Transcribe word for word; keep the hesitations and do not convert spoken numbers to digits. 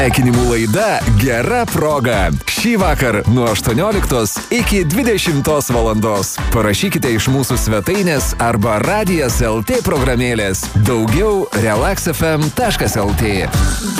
Sveikinimų laida Gera proga. Šį vakar nuo aštuonioliktos iki dvidešimtos valandos. Parašykite iš mūsų svetainės arba radijas lt programėlės. Daugiau relax f m taškas lt.